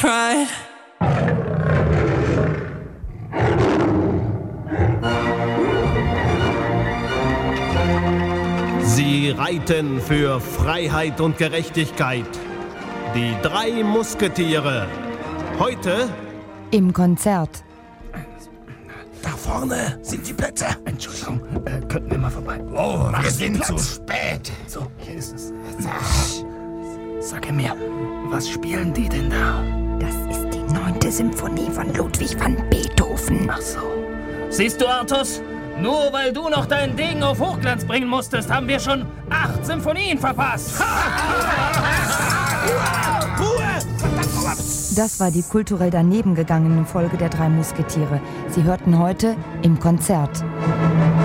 Pride. Sie reiten für Freiheit und Gerechtigkeit. Die 3 Musketiere. Heute im Konzert. Da vorne sind die Plätze. Entschuldigung, könnten wir mal vorbei? Oh, wir sind zu spät. So, hier ist es. Sag mir, was spielen die denn da? Das ist die 9. Symphonie von Ludwig van Beethoven. Ach so. Siehst du, Artus? Nur weil du noch deinen Degen auf Hochglanz bringen musstest, haben wir schon 8 Symphonien verpasst. Das war die kulturell daneben gegangene Folge der 3 Musketiere. Sie hörten heute im Konzert.